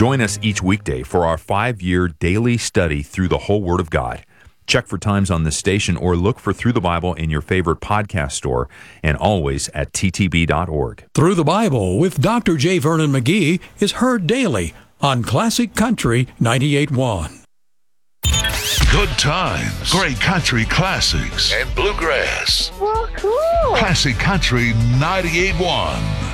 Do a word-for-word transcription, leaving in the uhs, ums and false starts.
Join us each weekday for our five-year daily study through the whole Word of God. Check for times on this station or look for Through the Bible in your favorite podcast store and always at t t b dot org. Through the Bible with Doctor J. Vernon McGee is heard daily on Classic Country ninety-eight point one. Good times, great country classics, and bluegrass. Well, cool. Classic Country ninety-eight point one.